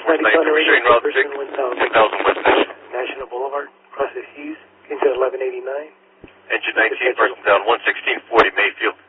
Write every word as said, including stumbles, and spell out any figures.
Force ninety-two, restrain route six, ten thousand West National. National Boulevard, process Hughes, into eleven eighty-nine. Engine nineteen, person down, one sixteen forty Mayfield.